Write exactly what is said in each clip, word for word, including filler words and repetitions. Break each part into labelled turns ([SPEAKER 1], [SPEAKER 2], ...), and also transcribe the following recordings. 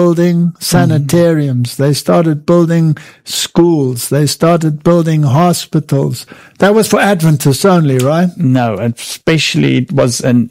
[SPEAKER 1] building sanitariums. Mm-hmm. They started building schools. They started building hospitals. That was for Adventists only, right?
[SPEAKER 2] No, especially it was an...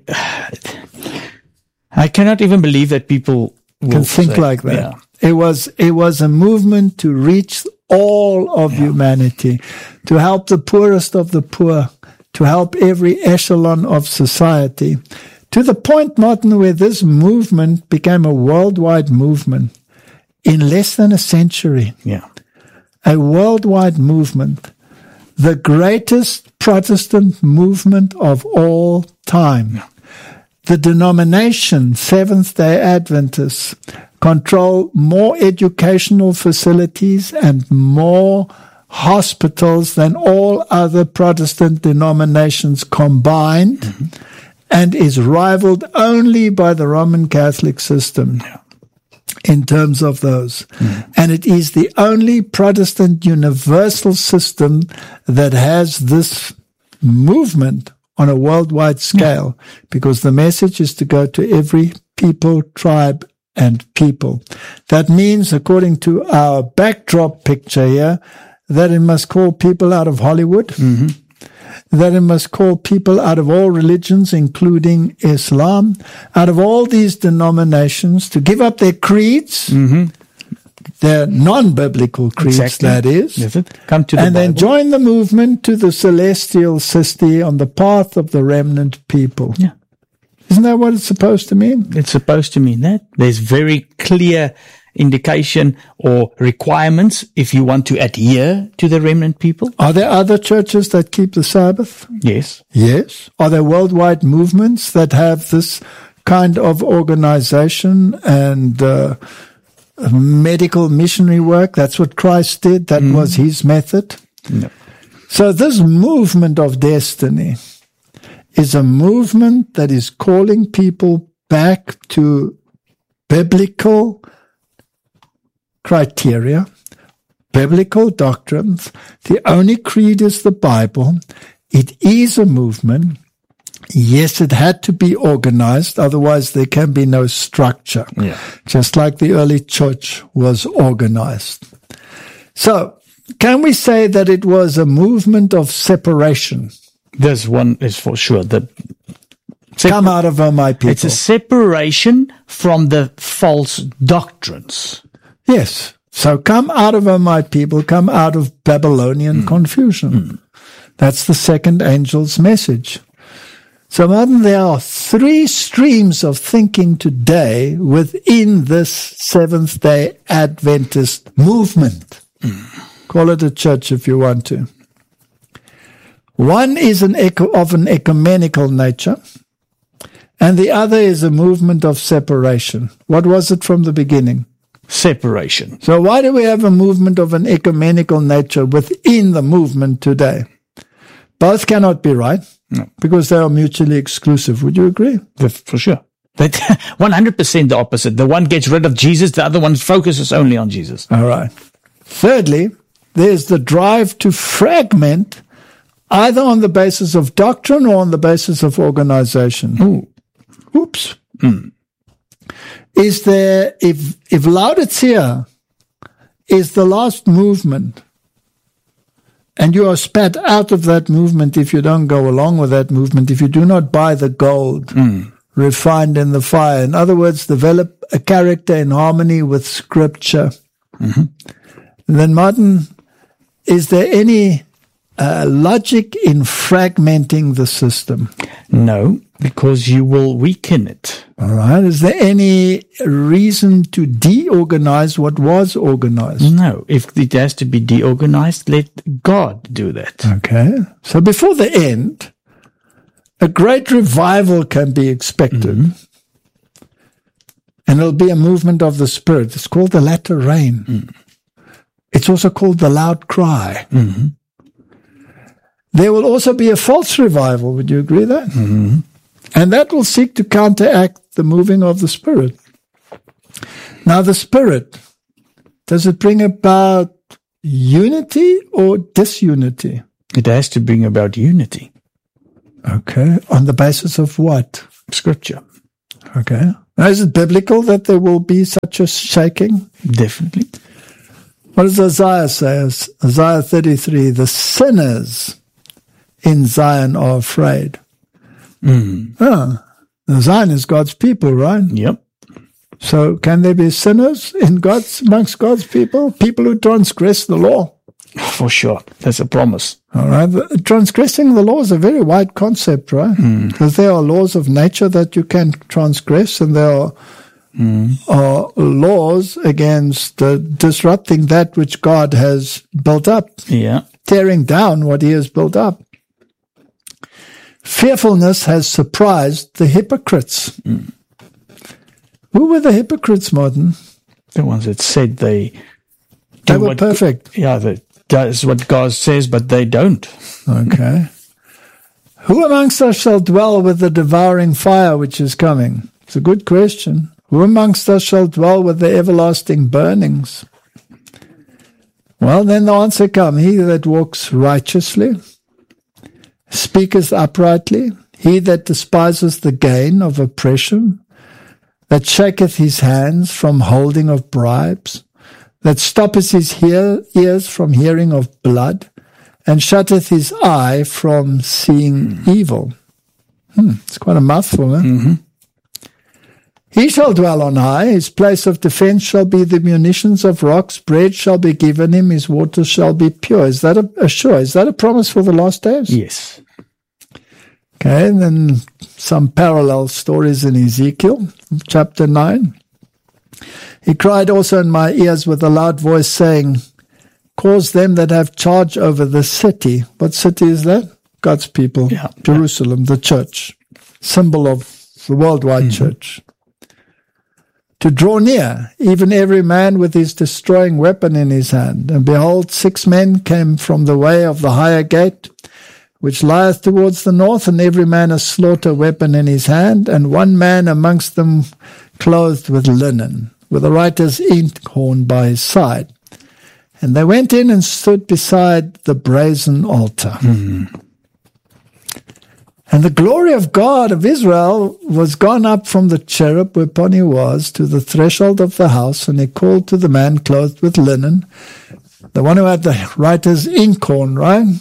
[SPEAKER 2] I cannot even believe that people
[SPEAKER 1] can think
[SPEAKER 2] say,
[SPEAKER 1] like that.
[SPEAKER 2] Yeah.
[SPEAKER 1] It was, it was a movement to reach all of yeah. humanity, to help the poorest of the poor, to help every echelon of society, to the point, Martin, where this movement became a worldwide movement in less than a century.
[SPEAKER 2] Yeah.
[SPEAKER 1] A worldwide movement, the greatest Protestant movement of all time.
[SPEAKER 2] Yeah.
[SPEAKER 1] The denomination, Seventh-day Adventists, control more educational facilities and more hospitals than all other Protestant denominations combined, mm-hmm. and is rivaled only by the Roman Catholic system
[SPEAKER 2] yeah.
[SPEAKER 1] in terms of those. Mm-hmm. And it is the only Protestant universal system that has this movement on a worldwide scale, yeah. because the message is to go to every people, tribe, and people. That means, according to our backdrop picture here, that it must call people out of Hollywood,
[SPEAKER 2] mm-hmm.
[SPEAKER 1] that it must call people out of all religions, including Islam, out of all these denominations, to give up their creeds,
[SPEAKER 2] mm-hmm.
[SPEAKER 1] their non-biblical creeds,
[SPEAKER 2] exactly.
[SPEAKER 1] that is,
[SPEAKER 2] yes, it. Come to the
[SPEAKER 1] and
[SPEAKER 2] Bible.
[SPEAKER 1] then join the movement to the celestial city on the path of the remnant people.
[SPEAKER 2] Yeah.
[SPEAKER 1] Isn't that what it's supposed to mean?
[SPEAKER 2] It's supposed to mean that. There's very clear indication or requirements if you want to adhere to the remnant people.
[SPEAKER 1] Are there other churches that keep the Sabbath?
[SPEAKER 2] Yes.
[SPEAKER 1] Yes. Are there worldwide movements that have this kind of organization and uh, medical missionary work? That's what Christ did. That mm. was his method.
[SPEAKER 2] No.
[SPEAKER 1] So this movement of destiny is a movement that is calling people back to biblical criteria, biblical doctrines. The only creed is the Bible. It is a movement. Yes, it had to be organized, otherwise there can be no structure,
[SPEAKER 2] yeah.
[SPEAKER 1] just like the early church was organized. So, can we say that it was a movement of separation?
[SPEAKER 2] This one is for sure. The
[SPEAKER 1] separ- Come out of her, my people.
[SPEAKER 2] It's a separation from the false doctrines.
[SPEAKER 1] Yes. So come out of her, my people. Come out of Babylonian mm. confusion. Mm. That's the second angel's message. So, Martin, there are three streams of thinking today within this Seventh-day Adventist movement. Mm. Call it a church if you want to. One is an eco, of an ecumenical nature, and the other is a movement of separation. What was it from the beginning?
[SPEAKER 2] Separation.
[SPEAKER 1] So why do we have a movement of an ecumenical nature within the movement today? Both cannot be right,
[SPEAKER 2] no.
[SPEAKER 1] because they are mutually exclusive. Would you agree?
[SPEAKER 2] For sure. But one hundred percent the opposite. The one gets rid of Jesus, the other one focuses only on Jesus.
[SPEAKER 1] All right. Thirdly, there's the drive to fragment either on the basis of doctrine or on the basis of organization.
[SPEAKER 2] Ooh.
[SPEAKER 1] Oops.
[SPEAKER 2] Mm.
[SPEAKER 1] Is there, if, if Laodicea is the last movement, and you are spat out of that movement if you don't go along with that movement, if you do not buy the gold
[SPEAKER 2] mm.
[SPEAKER 1] refined in the fire, in other words, develop a character in harmony with Scripture,
[SPEAKER 2] mm-hmm.
[SPEAKER 1] then, Martin, is there any uh, logic in fragmenting the system?
[SPEAKER 2] No, because you will weaken it.
[SPEAKER 1] All right. Is there any reason to deorganize what was organized?
[SPEAKER 2] No. If it has to be deorganized, let God do that.
[SPEAKER 1] Okay. So before the end, a great revival can be expected. Mm-hmm. And it'll be a movement of the Spirit. It's called the latter rain. Mm. It's also called the loud cry.
[SPEAKER 2] Mm-hmm.
[SPEAKER 1] There will also be a false revival. Would you agree that?
[SPEAKER 2] Mm-hmm.
[SPEAKER 1] And that will seek to counteract the moving of the Spirit. Now, the Spirit, does it bring about unity or disunity?
[SPEAKER 2] It has to bring about unity.
[SPEAKER 1] Okay. On the basis of what?
[SPEAKER 2] Scripture.
[SPEAKER 1] Okay. Now, is it biblical that there will be such a shaking?
[SPEAKER 2] Definitely.
[SPEAKER 1] What does Isaiah say? Isaiah thirty-three, the sinners in Zion are afraid.
[SPEAKER 2] Mm.
[SPEAKER 1] Ah, Zion is God's people, right?
[SPEAKER 2] Yep.
[SPEAKER 1] So can there be sinners in God's amongst God's people? People who transgress the law?
[SPEAKER 2] For sure. That's a promise.
[SPEAKER 1] All right. Transgressing the law is a very wide concept, right?
[SPEAKER 2] Mm.
[SPEAKER 1] Because there are laws of nature that you can transgress, and there are, mm. are laws against uh, disrupting that which God has built up.
[SPEAKER 2] Yeah.
[SPEAKER 1] Tearing down what he has built up. Fearfulness has surprised the hypocrites.
[SPEAKER 2] Mm.
[SPEAKER 1] Who were the hypocrites, Martin?
[SPEAKER 2] The ones that said they
[SPEAKER 1] They
[SPEAKER 2] do
[SPEAKER 1] were
[SPEAKER 2] what,
[SPEAKER 1] perfect.
[SPEAKER 2] Yeah, that does what God says, but they don't.
[SPEAKER 1] Okay. Who amongst us shall dwell with the devouring fire which is coming? It's a good question. Who amongst us shall dwell with the everlasting burnings? Well, then the answer come, he that walks righteously, speaketh uprightly, he that despises the gain of oppression, that shaketh his hands from holding of bribes, that stoppeth his hear, ears from hearing of blood, and shutteth his eye from seeing mm. evil. Hmm, it's quite a mouthful, eh?
[SPEAKER 2] Mm-hmm.
[SPEAKER 1] He shall dwell on high, his place of defense shall be the munitions of rocks, bread shall be given him, his waters shall be pure. Is that a, a sure? Is that a promise for the last days?
[SPEAKER 2] Yes.
[SPEAKER 1] Okay, and then some parallel stories in Ezekiel, chapter nine. He cried also in my ears with a loud voice, saying, cause them that have charge over the city. What city is that? God's people.
[SPEAKER 2] Yeah.
[SPEAKER 1] Jerusalem, the church, symbol of the worldwide mm-hmm. church. To draw near, even every man with his destroying weapon in his hand. And behold, six men came from the way of the higher gate, which lieth towards the north, and every man a slaughter weapon in his hand, and one man amongst them clothed with linen, with a writer's inkhorn by his side. And they went in and stood beside the brazen altar.
[SPEAKER 2] Mm-hmm.
[SPEAKER 1] And the glory of God of Israel was gone up from the cherub whereupon he was to the threshold of the house, and he called to the man clothed with linen, the one who had the writer's inkhorn, right?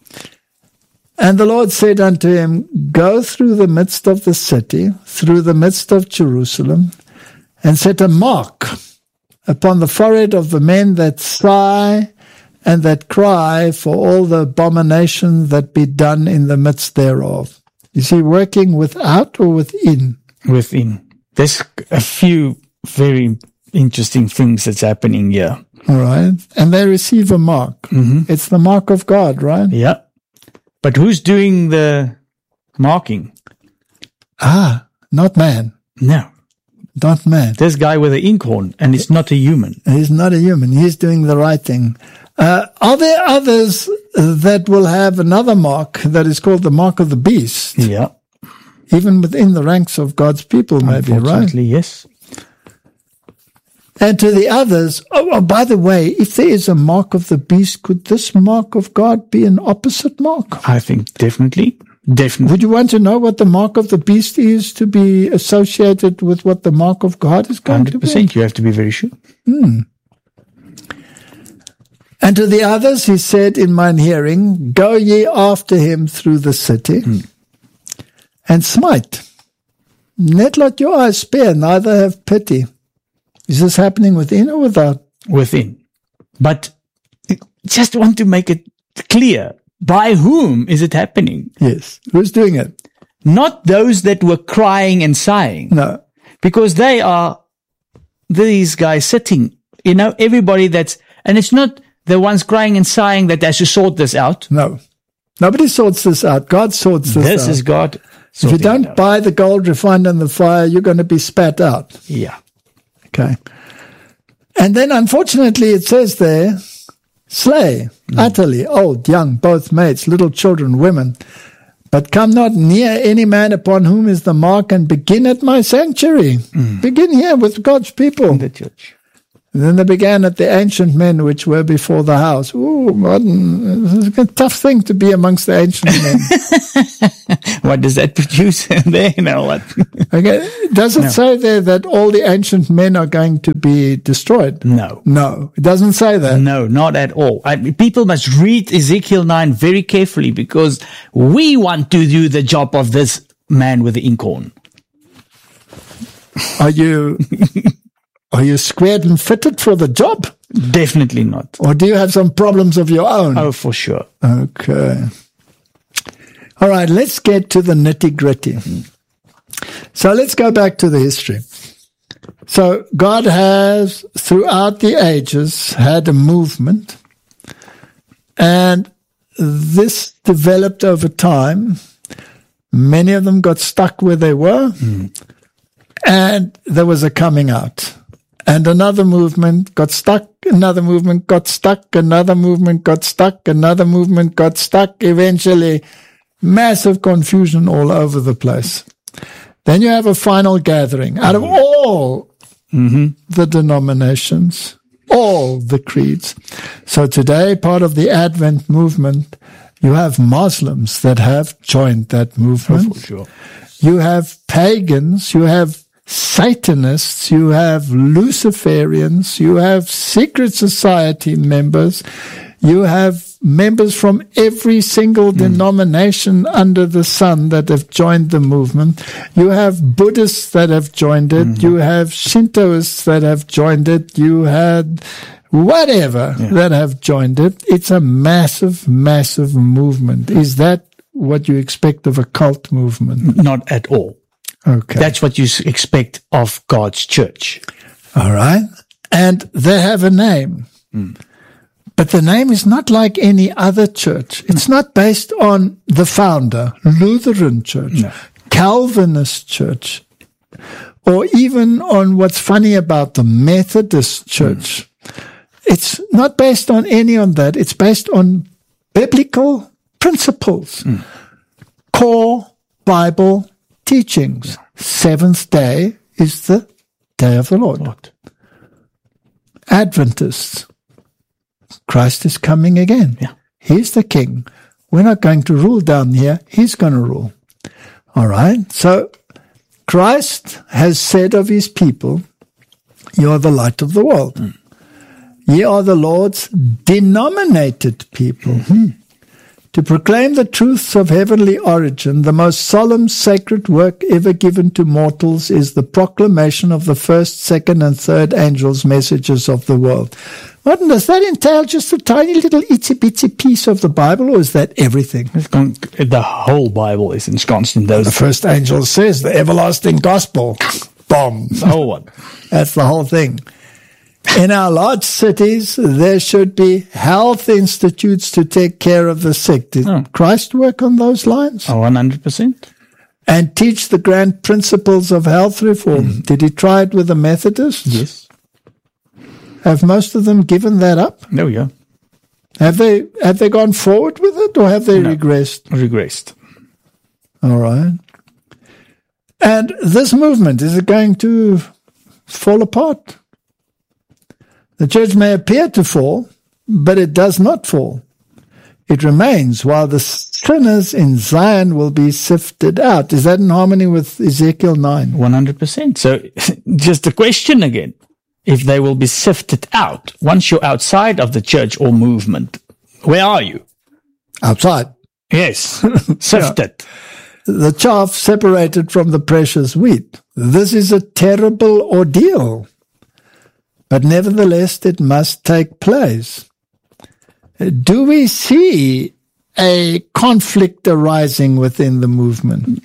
[SPEAKER 1] And the Lord said unto him, go through the midst of the city, through the midst of Jerusalem, and set a mark upon the forehead of the men that sigh and that cry for all the abominations that be done in the midst thereof. Is he working without or within?
[SPEAKER 2] Within. There's a few very interesting things that's happening here.
[SPEAKER 1] All right. And they receive a mark.
[SPEAKER 2] Mm-hmm.
[SPEAKER 1] It's the mark of God, right?
[SPEAKER 2] Yeah. But who's doing the marking?
[SPEAKER 1] Ah, not man.
[SPEAKER 2] No.
[SPEAKER 1] Not man.
[SPEAKER 2] This guy with the inkhorn, and it's not a human.
[SPEAKER 1] He's not a human. He's doing the right thing. Uh, are there others that will have another mark that is called the mark of the beast?
[SPEAKER 2] Yeah.
[SPEAKER 1] Even within the ranks of God's people, maybe, right?
[SPEAKER 2] Unfortunately, yes.
[SPEAKER 1] And to the others, oh, oh, by the way, if there is a mark of the beast, could this mark of God be an opposite mark?
[SPEAKER 2] I think definitely. Definitely.
[SPEAKER 1] Would you want to know what the mark of the beast is to be associated with what the mark of God is going
[SPEAKER 2] one hundred percent.
[SPEAKER 1] to be?
[SPEAKER 2] You have to be very sure.
[SPEAKER 1] Hmm. And to the others he said in mine hearing, go ye after him through the city, hmm. and smite. Let not your eyes spare, neither have pity. Is this happening within or without?
[SPEAKER 2] Within. But just want to make it clear, by whom is it happening?
[SPEAKER 1] Yes. Who's doing it?
[SPEAKER 2] Not those that were crying and sighing.
[SPEAKER 1] No.
[SPEAKER 2] Because they are these guys sitting, you know, everybody that's, and it's not the ones crying and sighing that has to sort this out.
[SPEAKER 1] No. Nobody sorts this out. God sorts this,
[SPEAKER 2] this
[SPEAKER 1] out.
[SPEAKER 2] This is God.
[SPEAKER 1] If you don't buy the gold refined in the fire, you're going to be spat out.
[SPEAKER 2] Yeah.
[SPEAKER 1] Okay. And then, unfortunately, it says there, slay, mm. utterly, old, young, both mates, little children, women, but come not near any man upon whom is the mark, and begin at my sanctuary. Mm. Begin here with God's people.
[SPEAKER 2] In the church.
[SPEAKER 1] And then they began at the ancient men which were before the house. Ooh, modern. It's a tough thing to be amongst the ancient men.
[SPEAKER 2] What does that produce there? You know what?
[SPEAKER 1] Okay. Does it
[SPEAKER 2] No.
[SPEAKER 1] say there that all the ancient men are going to be destroyed?
[SPEAKER 2] No.
[SPEAKER 1] No, it doesn't say that.
[SPEAKER 2] No, not at all. I mean, people must read Ezekiel nine very carefully because we want to do the job of this man with the inkhorn.
[SPEAKER 1] Are you are you squared and fitted for the job?
[SPEAKER 2] Definitely not.
[SPEAKER 1] Or do you have some problems of your own?
[SPEAKER 2] Oh, for sure.
[SPEAKER 1] Okay. All right, let's get to the nitty-gritty. So let's go back to the history. So God has, throughout the ages, had a movement, and this developed over time. Many of them got stuck where they were, mm. and there was a coming out. And another movement got stuck, another movement got stuck, another movement got stuck, another movement got stuck. Eventually, massive confusion all over the place. Then you have a final gathering out of all mm-hmm. the denominations, all the creeds. So today, part of the Advent movement, you have Muslims that have joined that movement.
[SPEAKER 2] Oh, for sure.
[SPEAKER 1] You have pagans, you have Satanists, you have Luciferians, you have secret society members, you have members from every single mm. denomination under the sun that have joined the movement. You have Buddhists that have joined it. Mm-hmm. You have Shintoists that have joined it. You had whatever yeah. that have joined it. It's a massive, massive movement. Is that what you expect of a cult movement?
[SPEAKER 2] Not at all.
[SPEAKER 1] Okay.
[SPEAKER 2] That's what you expect of God's church.
[SPEAKER 1] All right. And they have a name. Mm. But the name is not like any other church. It's not based on the founder, Lutheran Church, no. Calvinist Church, or even on what's funny about the Methodist Church. Mm. It's not based on any of that. It's based on biblical principles, mm. core Bible teachings. Yeah. Seventh day is the day of the Lord. Lord. Adventists. Christ is coming again.
[SPEAKER 2] Yeah.
[SPEAKER 1] He's the king. We're not going to rule down here. He's going to rule. All right. So Christ has said of his people, you are the light of the world. Mm. Ye are the Lord's denominated people. Mm-hmm. To proclaim the truths of heavenly origin, the most solemn sacred work ever given to mortals is the proclamation of the first, second, and third angels' messages of the world. Martin, does that entail just a tiny little itsy-bitsy piece of the Bible, or is that everything?
[SPEAKER 2] The whole Bible is ensconced in those.
[SPEAKER 1] The first angel says the everlasting gospel. Bomb.
[SPEAKER 2] The whole one.
[SPEAKER 1] That's the whole thing. In our large cities, there should be health institutes to take care of the sick. Did oh. Christ work on those lines?
[SPEAKER 2] Oh, one hundred percent.
[SPEAKER 1] And teach the grand principles of health reform. Mm. Did he try it with the Methodists?
[SPEAKER 2] Yes.
[SPEAKER 1] Have most of them given that up?
[SPEAKER 2] No, yeah.
[SPEAKER 1] Have they have they gone forward with it, or have they no. regressed?
[SPEAKER 2] Regressed.
[SPEAKER 1] All right. And this movement, is it going to fall apart? The church may appear to fall, but it does not fall. It remains while the sinners in Zion will be sifted out. Is that in harmony with Ezekiel nine?
[SPEAKER 2] one hundred percent. So just a question again. If they will be sifted out, once you're outside of the church or movement, where are you?
[SPEAKER 1] Outside.
[SPEAKER 2] Yes. Sifted.
[SPEAKER 1] Yeah. The chaff separated from the precious wheat. This is a terrible ordeal. But nevertheless, it must take place. Do we see a conflict arising within the movement?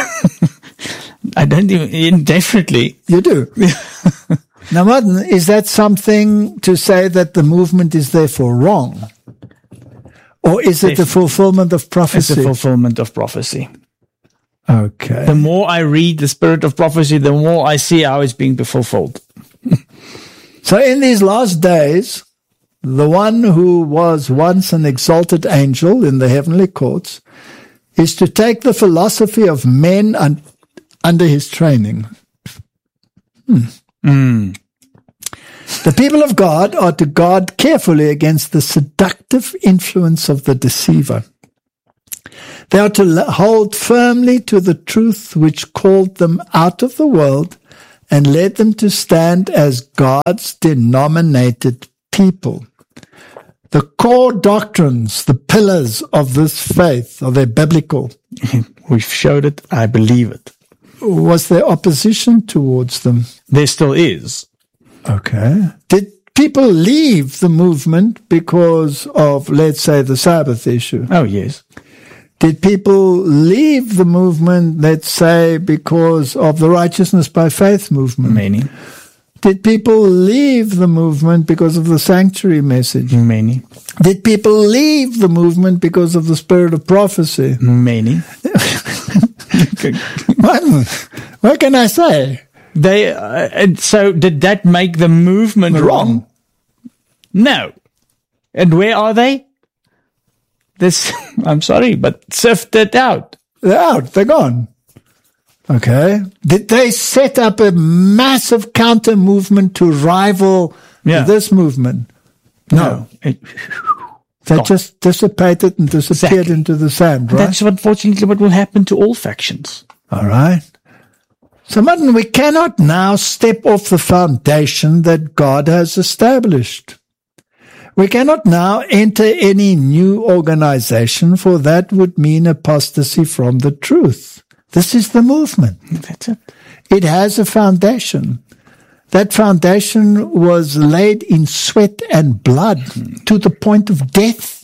[SPEAKER 2] I don't even, definitely.
[SPEAKER 1] You do? Now, Martin, is that something to say that the movement is therefore wrong? Or is it the fulfillment of prophecy?
[SPEAKER 2] It's the fulfillment of prophecy.
[SPEAKER 1] Okay.
[SPEAKER 2] The more I read the spirit of prophecy, the more I see how it's being fulfilled.
[SPEAKER 1] So in these last days, the one who was once an exalted angel in the heavenly courts is to take the philosophy of men un- under his training. Hmm.
[SPEAKER 2] Mm.
[SPEAKER 1] The people of God are to guard carefully against the seductive influence of the deceiver. They are to hold firmly to the truth which called them out of the world and led them to stand as God's denominated people. The core doctrines, the pillars of this faith, are they biblical?
[SPEAKER 2] We've showed it. I believe it.
[SPEAKER 1] Was there opposition towards them?
[SPEAKER 2] There still is.
[SPEAKER 1] Okay. Did people leave the movement because of, let's say, the Sabbath issue?
[SPEAKER 2] Oh, yes.
[SPEAKER 1] Did people leave the movement, let's say, because of the righteousness by faith movement?
[SPEAKER 2] Many.
[SPEAKER 1] Did people leave the movement because of the sanctuary message?
[SPEAKER 2] Many.
[SPEAKER 1] Did people leave the movement because of the spirit of prophecy?
[SPEAKER 2] Many.
[SPEAKER 1] what, what can I say?
[SPEAKER 2] They. Uh, and so did that make the movement wrong? wrong? No. And where are they? This. I'm sorry, but sifted out.
[SPEAKER 1] They're out. They're gone. Okay. Did they set up a massive counter movement to rival yeah. this movement? No. no. It, they gone. just dissipated and disappeared exactly. into the sand, right?
[SPEAKER 2] That's unfortunately what will happen to all factions.
[SPEAKER 1] All right. So, Martin, we cannot now step off the foundation that God has established. We cannot now enter any new organization, for that would mean apostasy from the truth. This is the movement.
[SPEAKER 2] That's it.
[SPEAKER 1] It has a foundation. That foundation was laid in sweat and blood mm. to the point of death.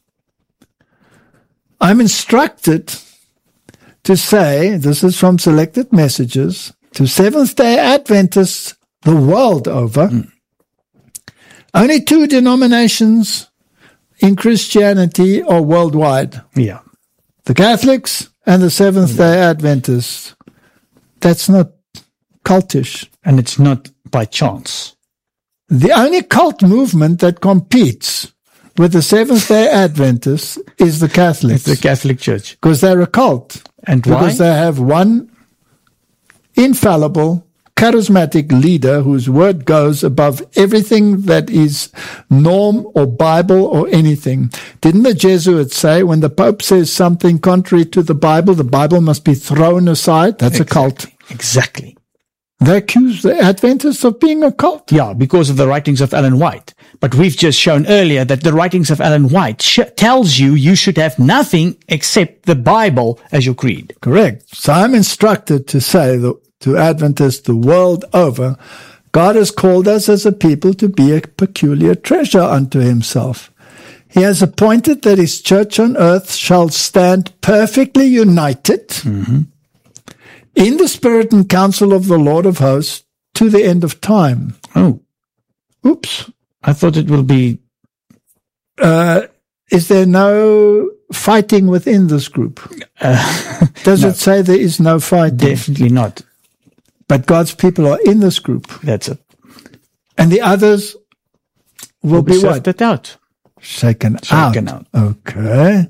[SPEAKER 1] I'm instructed to say, this is from Selected Messages, to Seventh-day Adventists the world over, mm. only two denominations in Christianity are worldwide.
[SPEAKER 2] Yeah.
[SPEAKER 1] The Catholics and the Seventh-day Adventists. That's not cultish.
[SPEAKER 2] And it's not by chance.
[SPEAKER 1] The only cult movement that competes with the Seventh-day Adventists is the Catholics.
[SPEAKER 2] It's the Catholic Church.
[SPEAKER 1] Because they're a cult.
[SPEAKER 2] And why?
[SPEAKER 1] Because they have one infallible, charismatic leader whose word goes above everything that is norm or Bible or anything. Didn't the Jesuits say when the Pope says something contrary to the Bible, the Bible must be thrown aside? That's
[SPEAKER 2] exactly.
[SPEAKER 1] a cult.
[SPEAKER 2] Exactly.
[SPEAKER 1] They accuse the Adventists of being a cult.
[SPEAKER 2] Yeah, because of the writings of Ellen White. But we've just shown earlier that the writings of Ellen White sh- tells you you should have nothing except the Bible as your creed.
[SPEAKER 1] Correct. So I'm instructed to say that to Adventists the world over, God has called us as a people to be a peculiar treasure unto himself. He has appointed that his church on earth shall stand perfectly united mm-hmm. in the spirit and counsel of the Lord of hosts to the end of time.
[SPEAKER 2] Oh.
[SPEAKER 1] Oops.
[SPEAKER 2] I thought it will be...
[SPEAKER 1] Uh, is there no fighting within this group? Uh, Does no. it say there is no fighting?
[SPEAKER 2] Definitely not.
[SPEAKER 1] But God's people are in this group.
[SPEAKER 2] That's it.
[SPEAKER 1] And the others will, will be, be what?
[SPEAKER 2] Sifted out.
[SPEAKER 1] Shaken,
[SPEAKER 2] Shaken
[SPEAKER 1] out.
[SPEAKER 2] out.
[SPEAKER 1] Okay.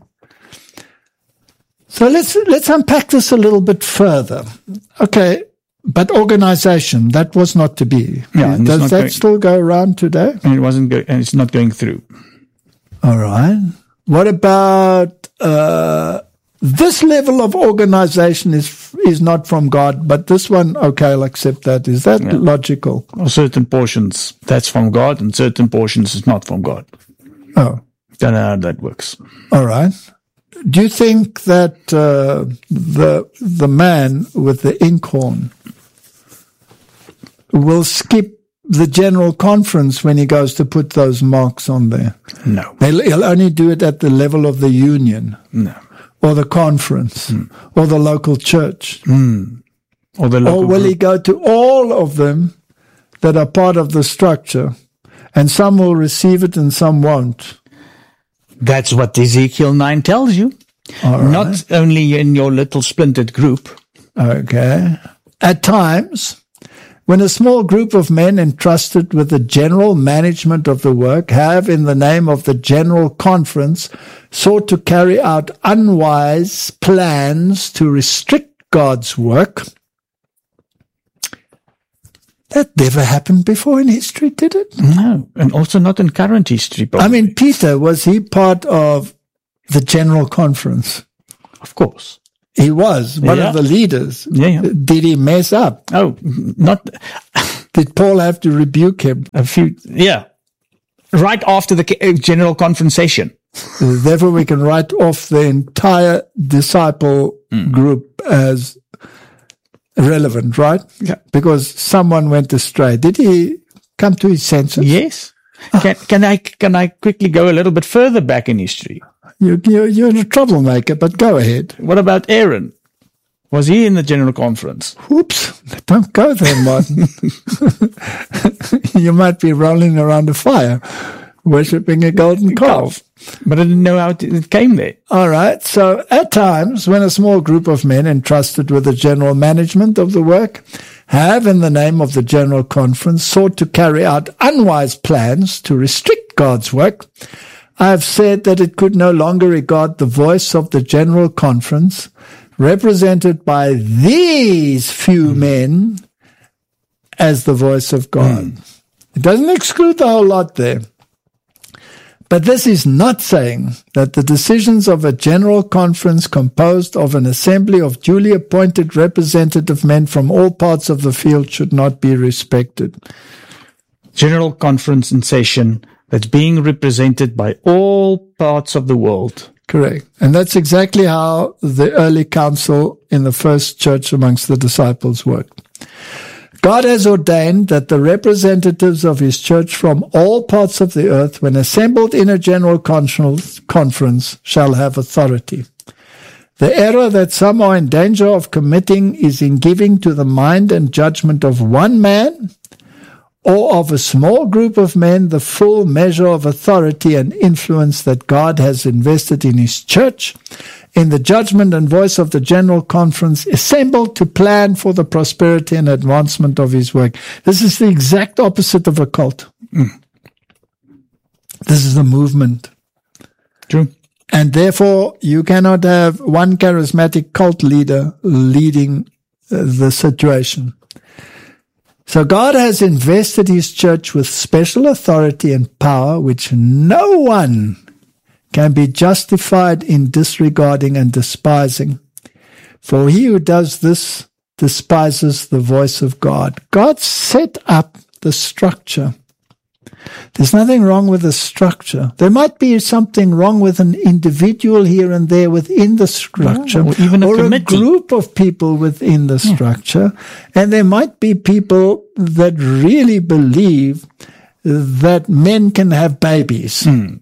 [SPEAKER 1] So let's let's unpack this a little bit further. Okay, but organization, that was not to be.
[SPEAKER 2] Yeah,
[SPEAKER 1] Does that
[SPEAKER 2] going,
[SPEAKER 1] still go around today?
[SPEAKER 2] And it wasn't go, and it's not going through.
[SPEAKER 1] All right. What about uh this level of organization is is not from God, but this one, okay, I'll accept that. Is that yeah. logical?
[SPEAKER 2] Or certain portions, that's from God, and certain portions is not from God.
[SPEAKER 1] Oh.
[SPEAKER 2] Don't know how that works.
[SPEAKER 1] All right. Do you think that uh, the the man with the inkhorn will skip the general conference when he goes to put those marks on there?
[SPEAKER 2] No.
[SPEAKER 1] He'll, he'll only do it at the level of the union.
[SPEAKER 2] No.
[SPEAKER 1] Or the conference, mm. or the local church.
[SPEAKER 2] Mm. Or the local
[SPEAKER 1] Or will
[SPEAKER 2] group.
[SPEAKER 1] he go to all of them that are part of the structure, and some will receive it and some won't?
[SPEAKER 2] That's what Ezekiel nine tells you.
[SPEAKER 1] All right.
[SPEAKER 2] Not only in your little splintered group.
[SPEAKER 1] Okay. At times, when a small group of men entrusted with the general management of the work have, in the name of the general conference, sought to carry out unwise plans to restrict God's work, That never happened before in history, did it?
[SPEAKER 2] No, and also not in current history. Probably.
[SPEAKER 1] I mean, Peter, was he part of the General Conference?
[SPEAKER 2] Of course.
[SPEAKER 1] He was one
[SPEAKER 2] Yeah.
[SPEAKER 1] of the leaders.
[SPEAKER 2] Yeah, yeah.
[SPEAKER 1] Did he mess up?
[SPEAKER 2] Oh, not
[SPEAKER 1] Did Paul have to rebuke him?
[SPEAKER 2] a few. Yeah. Right after the uh, general conference session.
[SPEAKER 1] Therefore, we can write off the entire disciple
[SPEAKER 2] Mm.
[SPEAKER 1] group as irrelevant, right?
[SPEAKER 2] Yeah.
[SPEAKER 1] Because someone went astray. Did he come to his senses?
[SPEAKER 2] Yes. Can, can I can I quickly go a little bit further back in history?
[SPEAKER 1] You, you're, you're a troublemaker, but go ahead.
[SPEAKER 2] What about Aaron? Was he in the general conference?
[SPEAKER 1] Oops, don't go there, Martin. You might be rolling around a fire, worshipping a golden calf.
[SPEAKER 2] But I didn't know how it, it came there.
[SPEAKER 1] All right. So at times, when a small group of men entrusted with the general management of the work have, in the name of the General Conference, sought to carry out unwise plans to restrict God's work, I have said that it could no longer regard the voice of the General Conference, represented by these few mm. men, as the voice of God. Mm. It doesn't exclude the whole lot there. But this is not saying that the decisions of a general conference composed of an assembly of duly appointed representative men from all parts of the field should not be respected.
[SPEAKER 2] General conference in session that's being represented by all parts of the world.
[SPEAKER 1] Correct. And that's exactly how the early council in the first church amongst the disciples worked. God has ordained that the representatives of his church from all parts of the earth, when assembled in a general conference, shall have authority. The error that some are in danger of committing is in giving to the mind and judgment of one man or of a small group of men the full measure of authority and influence that God has invested in his church, in the judgment and voice of the general conference assembled to plan for the prosperity and advancement of his work. This is the exact opposite of a cult. Mm. This is a movement.
[SPEAKER 2] True.
[SPEAKER 1] And therefore, you cannot have one charismatic cult leader leading uh, the situation. So God has invested his church with special authority and power, which no one can be justified in disregarding and despising. For he who does this despises the voice of God. God set up the structure. There's nothing wrong with the structure. There might be something wrong with an individual here and there within the structure,
[SPEAKER 2] yeah, or even a
[SPEAKER 1] or
[SPEAKER 2] committee.
[SPEAKER 1] a group of people within the yeah. structure. And there might be people that really believe that men can have babies.
[SPEAKER 2] Hmm.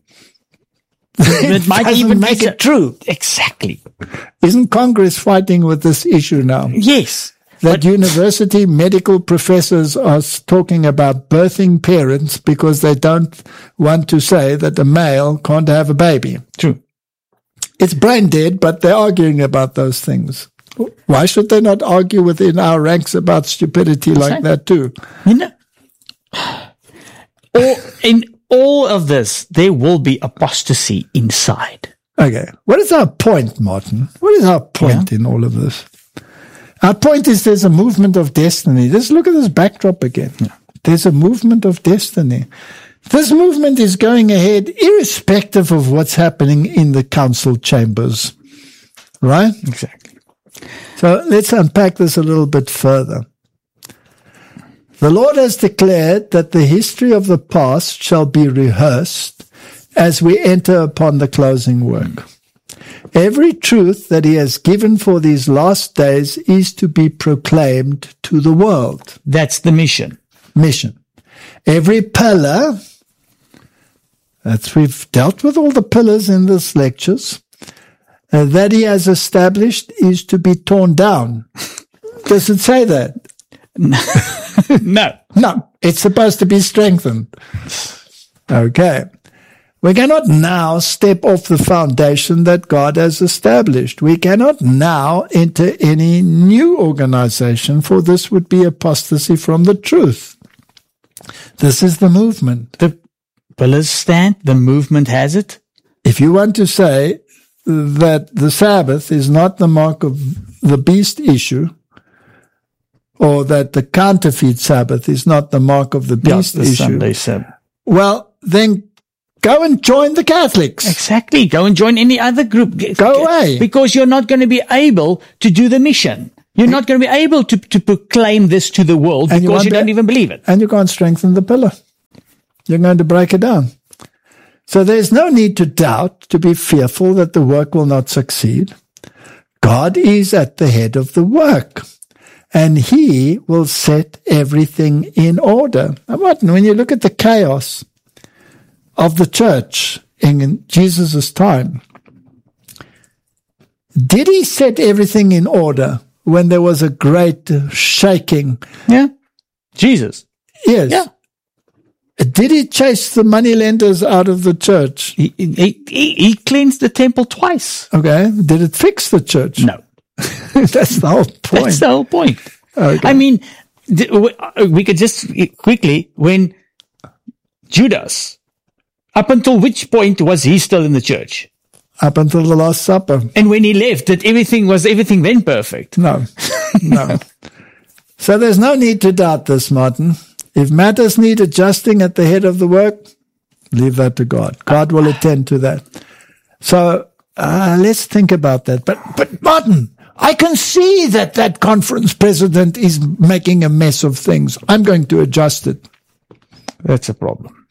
[SPEAKER 1] It might even make
[SPEAKER 2] so,
[SPEAKER 1] it true.
[SPEAKER 2] Exactly.
[SPEAKER 1] Isn't Congress fighting with this issue now?
[SPEAKER 2] Yes.
[SPEAKER 1] That university medical professors are talking about birthing parents because they don't want to say that a male can't have a baby.
[SPEAKER 2] True.
[SPEAKER 1] It's brain dead, but they're arguing about those things. Why should they not argue within our ranks about stupidity like Same. that too?
[SPEAKER 2] You know, or in all of this, there will be apostasy inside.
[SPEAKER 1] Okay. What is our point, Martin? What is our point yeah. in all of this? Our point is there's a movement of destiny. Just look at this backdrop again. Yeah. There's a movement of destiny. This movement is going ahead irrespective of what's happening in the council chambers. Right?
[SPEAKER 2] Exactly.
[SPEAKER 1] So let's unpack this a little bit further. The Lord has declared that the history of the past shall be rehearsed as we enter upon the closing work. Every truth that he has given for these last days is to be proclaimed to the world.
[SPEAKER 2] That's the mission.
[SPEAKER 1] Mission. Every pillar, that's we've dealt with all the pillars in this lectures, uh, that he has established is to be torn down. Does it say that?
[SPEAKER 2] No.
[SPEAKER 1] No. It's supposed to be strengthened. Okay. We cannot now step off the foundation that God has established. We cannot now enter any new organization, for this would be apostasy from the truth. This is the movement.
[SPEAKER 2] The pillars stand, the movement has it.
[SPEAKER 1] If you want to say that the Sabbath is not the mark of the beast issue, or that the counterfeit Sabbath is not the mark of the beast
[SPEAKER 2] Not the
[SPEAKER 1] issue.
[SPEAKER 2] Sunday Sabbath.
[SPEAKER 1] Well, then go and join the Catholics.
[SPEAKER 2] Exactly. Go and join any other group. G-
[SPEAKER 1] Go
[SPEAKER 2] g-
[SPEAKER 1] away.
[SPEAKER 2] Because you're not going to be able to do the mission. You're not going to be able to, to proclaim this to the world
[SPEAKER 1] And you
[SPEAKER 2] because
[SPEAKER 1] won't
[SPEAKER 2] you
[SPEAKER 1] be-
[SPEAKER 2] don't even believe it.
[SPEAKER 1] And you can't strengthen the pillar. You're going to break it down. So there's no need to doubt, to be fearful that the work will not succeed. God is at the head of the work, and he will set everything in order. And what, when you look at the chaos of the church in Jesus' time, did he set everything in order when there was a great shaking?
[SPEAKER 2] Yeah. Jesus.
[SPEAKER 1] Yes.
[SPEAKER 2] Yeah.
[SPEAKER 1] Did he chase the moneylenders out of the church?
[SPEAKER 2] He, he, he, he cleansed the temple twice.
[SPEAKER 1] Okay. Did it fix the church?
[SPEAKER 2] No.
[SPEAKER 1] That's the whole point.
[SPEAKER 2] That's the whole point.
[SPEAKER 1] Okay.
[SPEAKER 2] I mean, th- w- we could just quickly, when Judas, up until which point was he still in the church?
[SPEAKER 1] Up until the Last Supper.
[SPEAKER 2] And when he left, that everything was everything then perfect?
[SPEAKER 1] No. No. So there's no need to doubt this, Martin. If matters need adjusting at the head of the work, leave that to God. God will attend to that. So uh, let's think about that. But, but Martin, I can see that that conference president is making a mess of things. I'm going to adjust it.
[SPEAKER 2] That's a problem.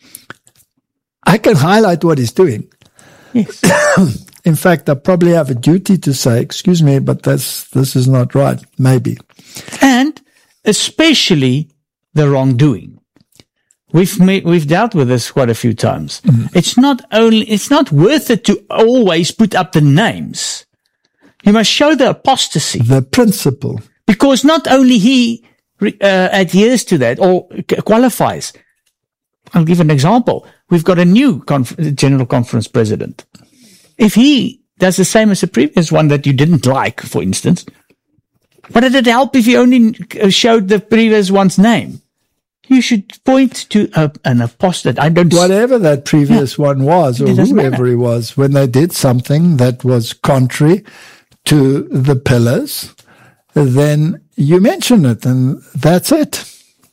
[SPEAKER 1] I can highlight what he's doing.
[SPEAKER 2] Yes.
[SPEAKER 1] In fact, I probably have a duty to say, excuse me, but that's, this is not right. Maybe.
[SPEAKER 2] And especially the wrongdoing. We've made, we've dealt with this quite a few times. Mm-hmm. It's not only, it's not worth it to always put up the names. You must show the apostasy.
[SPEAKER 1] The principle.
[SPEAKER 2] Because not only he uh, adheres to that or qualifies. I'll give an example. We've got a new conf- General Conference president. If he does the same as the previous one that you didn't like, for instance, what did it help if you only showed the previous one's name? You should point to a, an apostate. I don't.
[SPEAKER 1] Whatever that previous yeah. one was, or whoever
[SPEAKER 2] matter.
[SPEAKER 1] he was, when they did something that was contrary to the pillars, then you mention it, and that's it.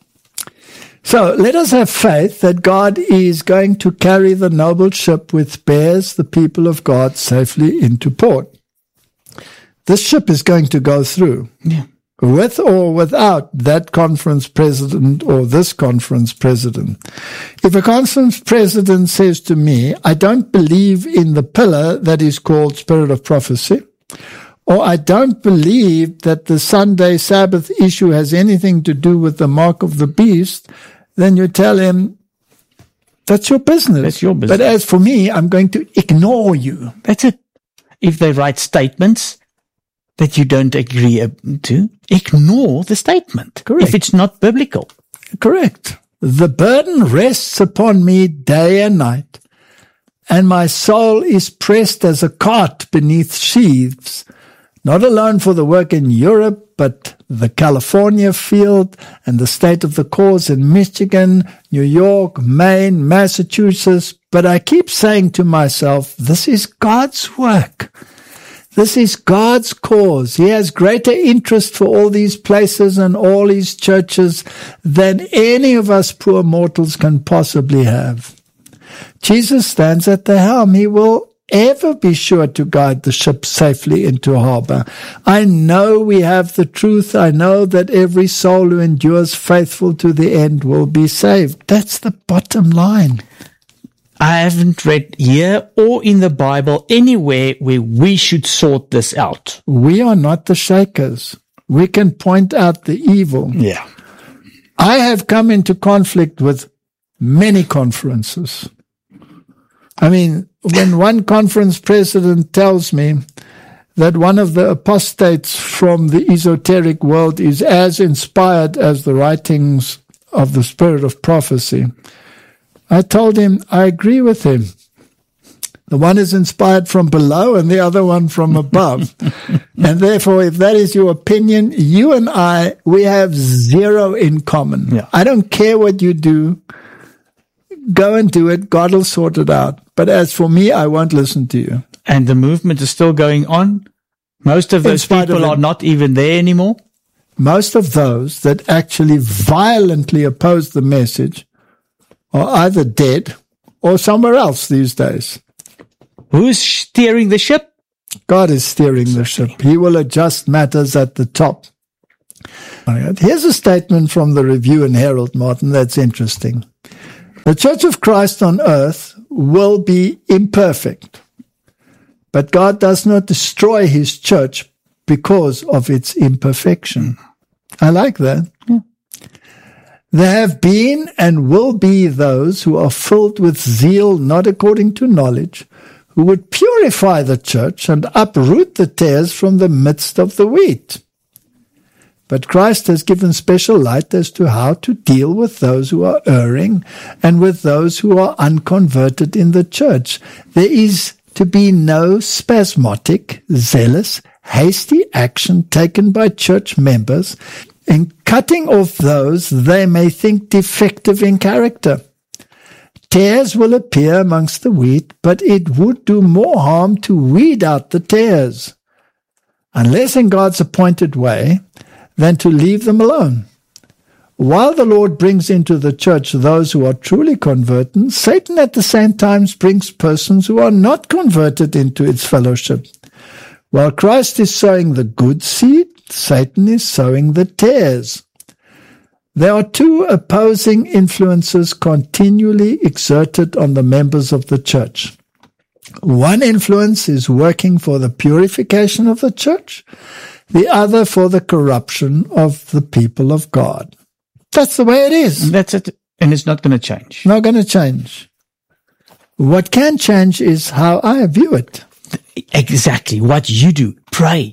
[SPEAKER 1] So let us have faith that God is going to carry the noble ship which bears the people of God safely into port. This ship is going to go through.
[SPEAKER 2] Yeah.
[SPEAKER 1] With or without that conference president or this conference president. If a conference president says to me, I don't believe in the pillar that is called spirit of prophecy, or I don't believe that the Sunday Sabbath issue has anything to do with the mark of the beast, then you tell him, that's your business.
[SPEAKER 2] That's your business.
[SPEAKER 1] But as for me, I'm going to ignore you.
[SPEAKER 2] That's it. If they write statements that you don't agree to, ignore the statement.
[SPEAKER 1] Correct.
[SPEAKER 2] If it's not biblical.
[SPEAKER 1] Correct. The burden rests upon me day and night, and my soul is pressed as a cart beneath sheaves, not alone for the work in Europe, but the California field and the state of the cause in Michigan, New York, Maine, Massachusetts. But I keep saying to myself, this is God's work. This is God's cause. He has greater interest for all these places and all these churches than any of us poor mortals can possibly have. Jesus stands at the helm. He will ever be sure to guide the ship safely into harbor. I know we have the truth. I know that every soul who endures faithful to the end will be saved. That's the bottom line.
[SPEAKER 2] I haven't read here or in the Bible anywhere where we should sort this out.
[SPEAKER 1] We are not the shakers. We can point out the evil.
[SPEAKER 2] Yeah.
[SPEAKER 1] I have come into conflict with many conferences. I mean, when one conference president tells me that one of the apostates from the esoteric world is as inspired as the writings of the spirit of prophecy, I told him I agree with him. The one is inspired from below and the other one from above. And therefore, if that is your opinion, you and I, we have zero in common.
[SPEAKER 2] Yeah.
[SPEAKER 1] I don't care what you do. Go and do it. God will sort it out. But as for me, I won't listen to you.
[SPEAKER 2] And the movement is still going on. Most of those people
[SPEAKER 1] of
[SPEAKER 2] are not even there anymore.
[SPEAKER 1] most of those that actually violently oppose the message are either dead or somewhere else these days.
[SPEAKER 2] Who's steering the ship?
[SPEAKER 1] God is steering the ship. He will adjust matters at the top. Here's a statement from the Review and Herald, Martin, that's interesting. The Church of Christ on earth will be imperfect, but God does not destroy his church because of its imperfection. I like that. Yeah. There have been and will be those who are filled with zeal not according to knowledge, who would purify the church and uproot the tares from the midst of the wheat. But Christ has given special light as to how to deal with those who are erring and with those who are unconverted in the church. There is to be no spasmodic, zealous, hasty action taken by church members in cutting off those they may think defective in character. Tares will appear amongst the wheat, but it would do more harm to weed out the tares, unless in God's appointed way, than to leave them alone. While the Lord brings into the church those who are truly converted, Satan at the same time brings persons who are not converted into its fellowship. While Christ is sowing the good seed, Satan is sowing the tares. There are two opposing influences continually exerted on the members of the church. One influence is working for the purification of the church, the other for the corruption of the people of God. That's the way it is.
[SPEAKER 2] And that's it. And it's not going to change.
[SPEAKER 1] Not going to change. What can change is how I view it.
[SPEAKER 2] Exactly. What you do. Pray.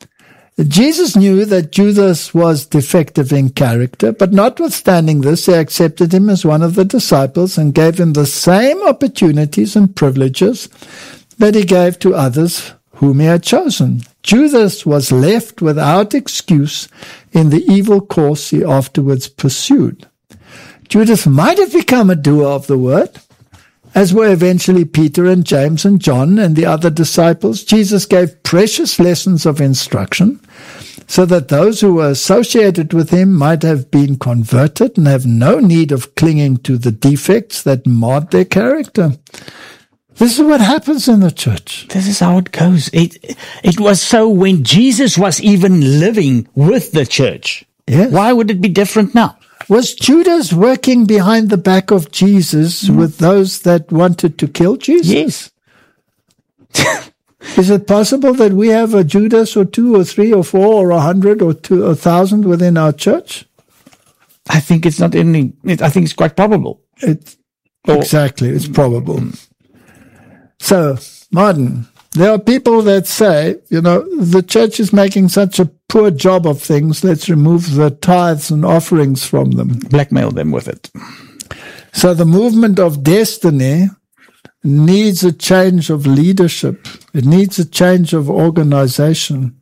[SPEAKER 1] Jesus knew that Judas was defective in character, but notwithstanding this, he accepted him as one of the disciples and gave him the same opportunities and privileges that he gave to others whom he had chosen. Judas was left without excuse in the evil course he afterwards pursued. Judas might have become a doer of the word, as were eventually Peter and James and John and the other disciples. Jesus gave precious lessons of instruction so that those who were associated with him might have been converted and have no need of clinging to the defects that marred their character. This is what happens in the church.
[SPEAKER 2] This is how it goes. It it was so when Jesus was even living with the church.
[SPEAKER 1] Yes.
[SPEAKER 2] Why would it be different now?
[SPEAKER 1] Was Judas working behind the back of Jesus mm. with those that wanted to kill Jesus?
[SPEAKER 2] Yes.
[SPEAKER 1] Is it possible that we have a Judas or two or three or four or a hundred or two or a thousand within our church?
[SPEAKER 2] I think it's not any. It, I think it's quite probable.
[SPEAKER 1] It, or, exactly, it's probable. Mm. So, Martin, there are people that say, you know, the church is making such a poor job of things, let's remove the tithes and offerings from them.
[SPEAKER 2] Blackmail them with it.
[SPEAKER 1] So the movement of destiny needs a change of leadership. It needs a change of organization.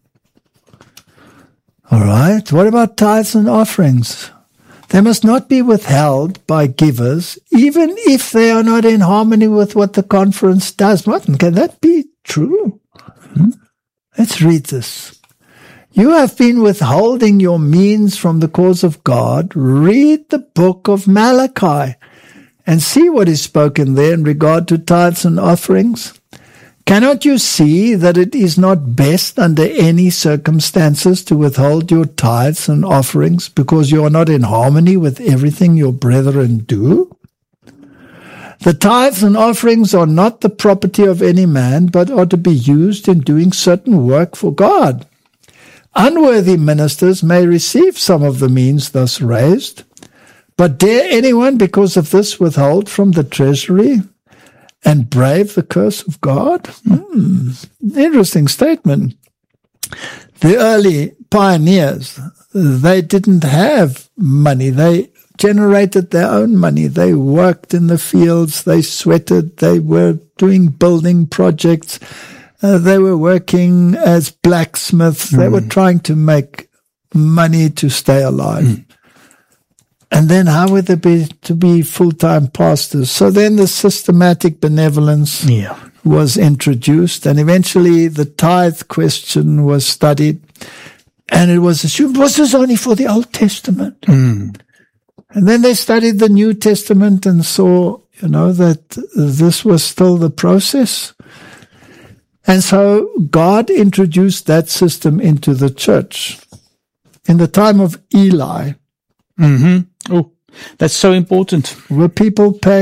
[SPEAKER 1] All right, what about tithes and offerings? They must not be withheld by givers, even if they are not in harmony with what the conference does. Martin, can that be true? Hmm? Let's read this. You have been withholding your means from the cause of God. Read the book of Malachi and see what is spoken there in regard to tithes and offerings. Cannot you see that it is not best under any circumstances to withhold your tithes and offerings because you are not in harmony with everything your brethren do? The tithes and offerings are not the property of any man, but are to be used in doing certain work for God. Unworthy ministers may receive some of the means thus raised, but dare anyone because of this withhold from the treasury and brave the curse of God? Hmm. Interesting statement. The early pioneers, they didn't have money. They generated their own money. They worked in the fields. They sweated. They were doing building projects. Uh, they were working as blacksmiths. Mm. They were trying to make money to stay alive. Mm. And then how would they be to be full-time pastors? So then the systematic benevolence
[SPEAKER 2] yeah.
[SPEAKER 1] was introduced, and eventually the tithe question was studied. And it was assumed, was this only for the Old Testament?
[SPEAKER 2] Mm.
[SPEAKER 1] And then they studied the New Testament and saw, you know, that this was still the process. And so God introduced that system into the church. In the time of Eli,
[SPEAKER 2] Mm-hmm. Oh, that's so important.
[SPEAKER 1] were people paying